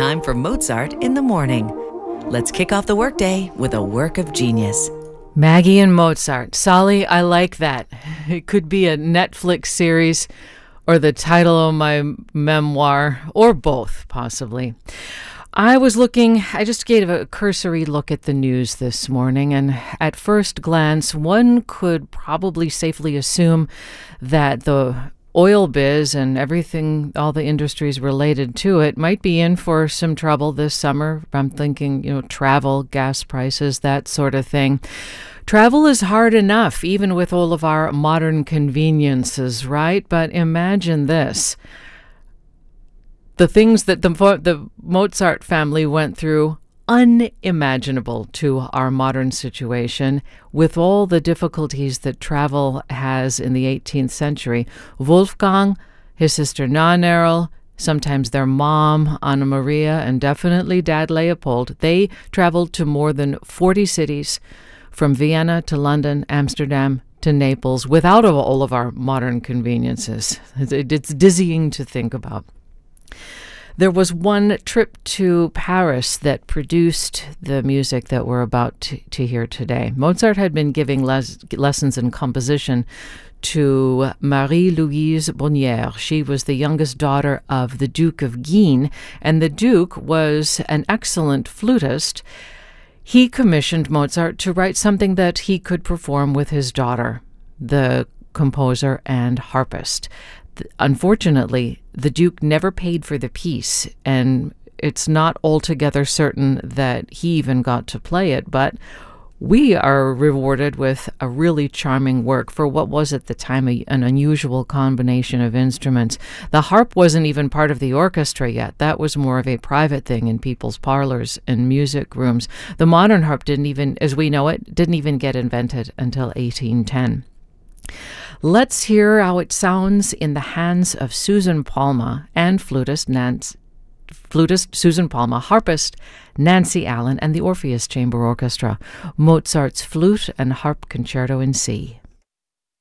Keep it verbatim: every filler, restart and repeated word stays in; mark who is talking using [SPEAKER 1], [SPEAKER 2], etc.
[SPEAKER 1] time for Mozart in the morning. Let's kick off the workday with a work of genius.
[SPEAKER 2] Maggie and Mozart. Solly, I like that. It could be a Netflix series or the title of my memoir, or both, possibly. I was looking, I just gave a cursory look at the news this morning, and at first glance, one could probably safely assume that the oil biz and everything, all the industries related to it, might be in for some trouble this summer. I'm thinking, you know, travel, gas prices, that sort of thing. Travel is hard enough, even with all of our modern conveniences, right? But imagine this. The things that the, the Mozart family went through, unimaginable to our modern situation, with all the difficulties that travel has in the eighteenth century. Wolfgang, his sister Nannerl, sometimes their mom, Anna Maria, and definitely Dad Leopold, they traveled to more than forty cities, from Vienna to London, Amsterdam to Naples, without all of our modern conveniences. It's dizzying to think about. There was one trip to Paris that produced the music that we're about to, to hear today. Mozart had been giving les- lessons in composition to Marie-Louise Bonnière. She was the youngest daughter of the Duke of Guienne, and the Duke was an excellent flutist. He commissioned Mozart to write something that he could perform with his daughter, the composer and harpist. Unfortunately, the Duke never paid for the piece, and it's not altogether certain that he even got to play it, but we are rewarded with a really charming work for what was at the time a, an unusual combination of instruments. The harp wasn't even part of the orchestra yet. That was more of a private thing in people's parlors and music rooms. The modern harp didn't even, as we know it, didn't even get invented until eighteen ten. Let's hear how it sounds in the hands of Susan Palma and flutist Nancy, flutist Susan Palma, harpist Nancy Allen, and the Orpheus Chamber Orchestra. Mozart's Flute and Harp Concerto in C.